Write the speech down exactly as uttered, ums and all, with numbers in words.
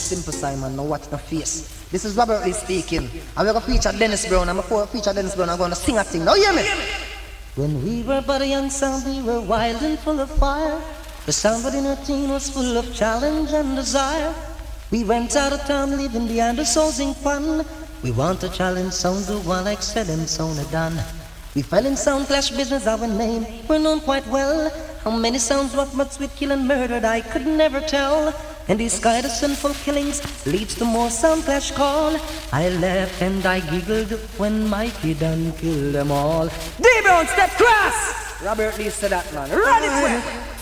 Simple Simon, now watch the face. This is Robert Lee speaking. I'm going to feature Dennis Brown, and before I feature Dennis Brown, I'm going to sing a thing. Now hear me! When we were but a young sound, we were wild and full of fire. The sound within our teen was full of challenge and desire. We went out of town, leaving behind us sousing fun. We want to challenge sound, do one like said and sound had done. We fell in sound clash business, our name were known quite well. How many sounds, what much we kill and murdered, I could never tell. And these kind of sinful killings leads to more sound clash call. I laughed and I giggled when Mikey done killed them all. D-Brown, step cross! Robert Lee said that, man. Run it,